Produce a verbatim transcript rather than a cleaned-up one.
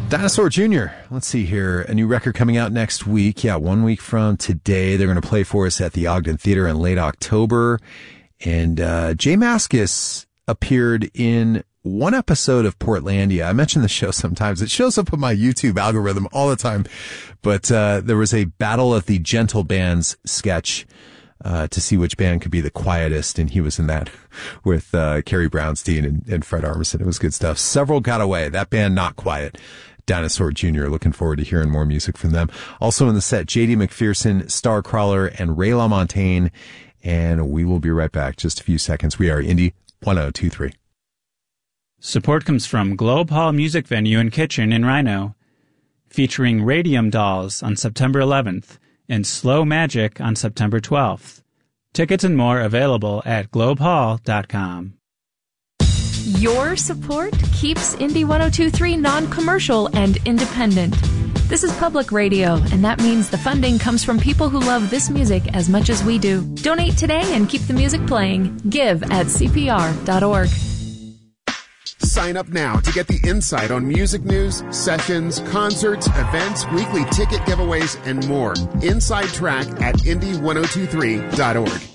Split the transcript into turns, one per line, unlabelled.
Dinosaur Junior Let's see here. A new record coming out next week. Yeah, one week from today. They're going to play for us at the Ogden Theater in late October. And uh Jay Mascis appeared in one episode of Portlandia. I mention the show sometimes. It shows up on my YouTube algorithm all the time. But uh there was a Battle of the Gentle Bands sketch uh to see which band could be the quietest, and he was in that with uh Carrie Brownstein and, and Fred Armisen. It was good stuff. Several got away. That band not quiet. Dinosaur Junior Looking forward to hearing more music from them. Also in the set, J D McPherson, Starcrawler, and Ray LaMontagne. And we will be right back. Just a few seconds. We are Indie one oh two three.
Support comes from Globe Hall Music Venue and Kitchen in Rhino, featuring Radium Dolls on September eleventh and Slow Magic on September twelfth. Tickets and more available at globe hall dot com.
Your support keeps Indie one oh two three non-commercial and independent. This is public radio, and that means the funding comes from people who love this music as much as we do. Donate today and keep the music playing. Give at c p r dot org.
Sign up now to get the insight on music news, sessions, concerts, events, weekly ticket giveaways, and more. Inside Track at indie one oh two three dot org.